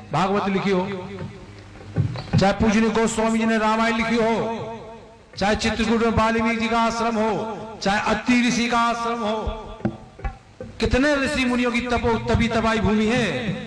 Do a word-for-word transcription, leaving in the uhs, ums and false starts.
भागवत लिखी हो, चाहे पूजनीय गोस्वामी जी ने रामायण लिखी हो, चाहे चित्रकूट में वाल्मीकि जी का आश्रम हो, चाहे अत्रि ऋषि का आश्रम हो, कितने ऋषि मुनियों की तपो तपी तबाई भूमि है।